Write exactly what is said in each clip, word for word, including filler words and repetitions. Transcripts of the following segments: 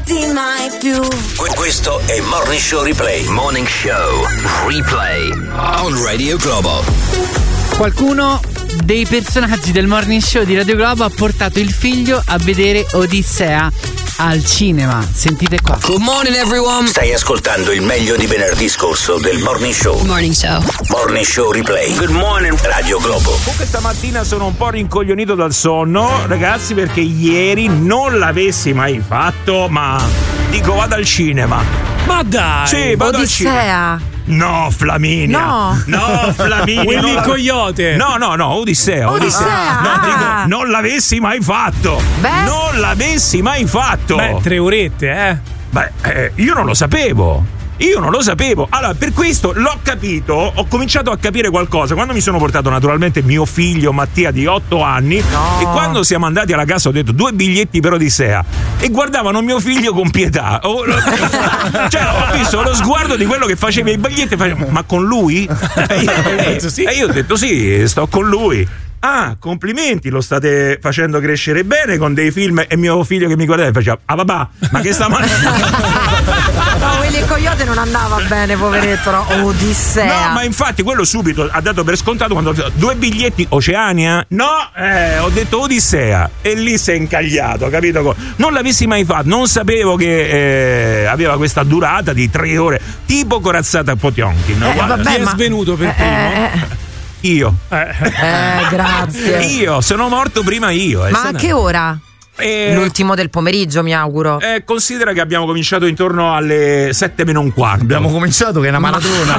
trovati mai più. Questo è Morning Show Replay. Morning Show Replay on Radio Globo. Qualcuno dei personaggi del Morning Show di Radio Globo ha portato il figlio a vedere Odissea al cinema. Sentite qua. Good morning everyone. Stai ascoltando il meglio di venerdì scorso del Morning Show. Morning Show. Morning Show Replay. Good morning Radio Globo. Questa mattina sono un po' rincoglionito dal sonno, ragazzi, perché ieri non l'avessi mai fatto, ma dico vado al cinema. Ma dai! Sì, vado Odissea. al cinema. No, Flaminia. No. No, Flaminia. Willy no, Coyote. No, no, no, Odissea. Odissea. No, Ah. dico, non l'avessi mai fatto. Beh. Non l'avessi mai fatto. Beh, tre orette, eh. Beh, eh, io non lo sapevo. Io non lo sapevo. Allora, per questo l'ho capito, ho cominciato a capire qualcosa quando mi sono portato naturalmente mio figlio Mattia di otto anni No. e quando siamo andati alla cassa ho detto due biglietti per Odissea e guardavano mio figlio con pietà. Oh, lo- cioè, ho visto lo sguardo di quello che faceva i biglietti e faceva, ma con lui? E io, Penso sì. e io ho detto sì, sto con lui. Ah, complimenti, lo state facendo crescere bene con dei film. E mio figlio che mi guardava e faceva, ah papà, ma che sta No, Willy e Coyote non andava bene, poveretto, no? Odissea. No, ma infatti quello subito ha dato per scontato quando ho detto due biglietti Oceania. No, eh, ho detto Odissea e lì si è incagliato, capito? Non l'avessi mai fatto, non sapevo che eh, aveva questa durata di tre ore, tipo corazzata a Potionkin. Eh, Guarda, vabbè, Chi è ma- svenuto per Eh, primo? eh, io. eh, grazie. Io sono morto prima io. eh, Ma a sta- che ora? Eh, L'ultimo del pomeriggio, mi auguro. eh, considera che abbiamo cominciato intorno alle sette meno un quarto. Abbiamo cominciato che è una maratona.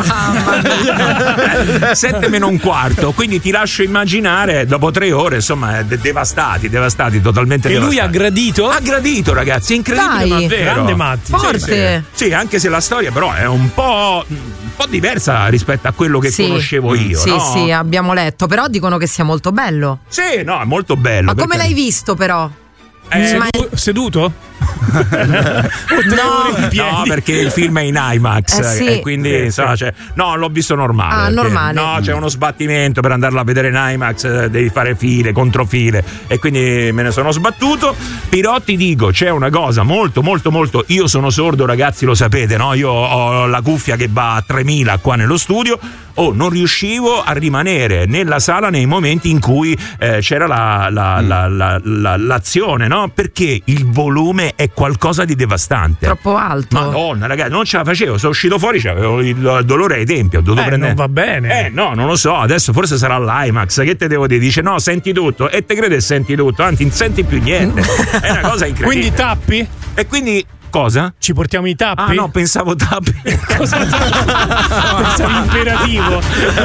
Sette meno un quarto, quindi ti lascio immaginare dopo tre ore, insomma, de- devastati, devastati, totalmente E devastati. lui ha gradito? Ha gradito, ragazzi, è incredibile, Dai. ma vero. Grande Matti. Forte. Sì, sì, anche se la storia però è un po', un po' diversa rispetto a quello che Sì. conoscevo io, Sì, no? sì, abbiamo letto, però dicono che sia molto bello. Sì, no, è molto bello. Ma come perché- l'hai visto, però? Eh, Ma- Sedu- Seduto? No. No, perché il film è in IMAX Eh, sì. e quindi Sì, insomma, sì. cioè, no, l'ho visto normale. Ah, perché- normale. No, c'è uno sbattimento per andarla a vedere in IMAX, eh, devi fare file, controfile e quindi me ne sono sbattuto. Però ti dico, c'è una cosa molto molto molto, io sono sordo, ragazzi, lo sapete, no? Io ho la cuffia che va a tremila qua nello studio. Oh, non riuscivo a rimanere nella sala nei momenti in cui eh, c'era la, la, la, la, la- l'azione, no? Perché il volume è qualcosa di devastante. Troppo alto. Madonna, ragazzi, non ce la facevo, sono uscito fuori, avevo il dolore ai tempi, ho dovuto Eh, prendere. non va bene. Eh, no, non lo so, adesso forse sarà l'IMAX, che te devo dire? Dice no, senti tutto, e te crede senti tutto, anzi, non senti più niente. È una cosa incredibile. Quindi tappi? E quindi cosa? Ci portiamo i tappi? Ah no, pensavo tappi. Cosa Pensavo imperativo.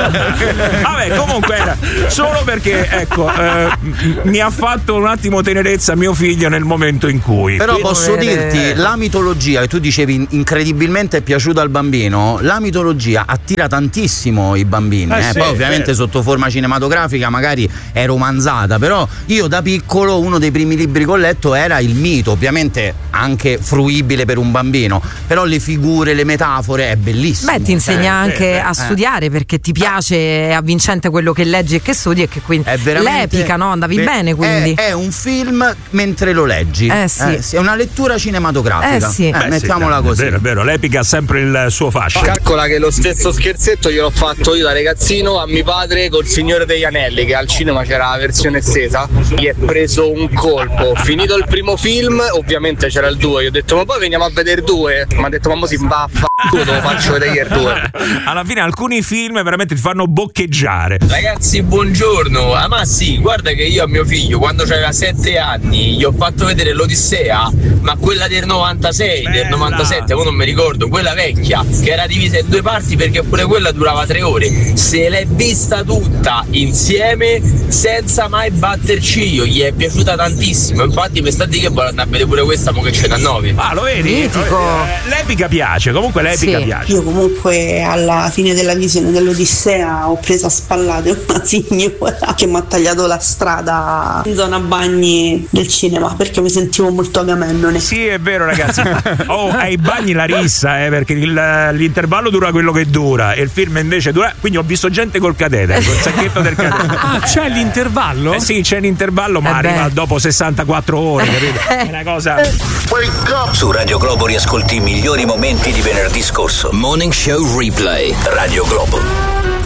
Vabbè, comunque era solo perché, ecco, eh, m- mi ha fatto un attimo tenerezza mio figlio nel momento in cui. Però Quindi- posso dirti, la mitologia che tu dicevi incredibilmente è piaciuta al bambino, la mitologia attira tantissimo i bambini, Eh eh, sì, poi ovviamente certo. sotto forma cinematografica magari è romanzata, però io da piccolo uno dei primi libri che ho letto era il mito, ovviamente anche fruibile per un bambino, però le figure, le metafore è bellissimo. Beh, ti insegna Eh, anche eh, a eh. studiare perché ti piace, è avvincente quello che leggi e che studi e che quindi È veramente l'epica, no? Andavi Beh, bene quindi. È, è un film mentre lo leggi. Eh, sì. È una lettura cinematografica. Eh, sì. Eh, Beh, sì, mettiamola dai, così. È vero, è vero, l'epica ha sempre il suo fascino. Calcola che lo stesso scherzetto gliel'ho fatto io da ragazzino a mio padre col Signore degli Anelli, che al cinema c'era la versione estesa. Gli è preso un colpo. Finito il primo film, ovviamente c'era il due. Io ho detto, ma poi veniamo a vedere il due. Mi ha detto, ma mo si va a fa' due, te lo faccio vedere il due. Alla fine alcuni film veramente ti fanno boccheggiare. Ragazzi, buongiorno. Ah, ma sì, guarda che io a mio figlio, quando aveva sette anni, gli ho fatto vedere l'Odissea, ma quella del novantasei, Bella. del novantasette, ora non mi ricordo, quella vecchia, che era divisa in due parti perché pure quella durava tre ore. Se l'è vista tutta insieme senza mai batter ciglio, gli è piaciuta tantissimo. Infatti mi sta di che vuole andare a vedere pure questa, mo che ce n'ha nove. Ah, lo vedi? Mitico. Eh, L'epica piace, comunque l'epica Sì. piace. Io comunque alla fine della visione dell'Odissea ho preso a spallate una signora che mi ha tagliato la strada in zona bagni del cinema perché mi sentivo molto Agamennone. Sì, è vero, ragazzi. Oh, ai bagni la rissa, eh, perché il- l'intervallo dura quello che dura e il film invece dura. Quindi ho visto gente col catetere, col sacchetto del catetere. Ah, c'è l'intervallo? Eh sì, c'è l'intervallo, ma Eh arriva beh. dopo sessantaquattro ore, capito? È una cosa. Wake up, Su Radio Globo riascolti i migliori momenti di venerdì scorso. Morning Show Replay. Radio Globo.